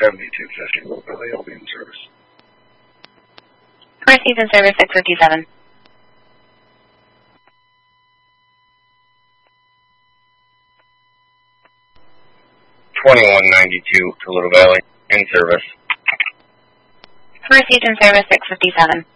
7250. Will they all be in service? First season service 657. 2192 to Little Valley, in service. First season service 657.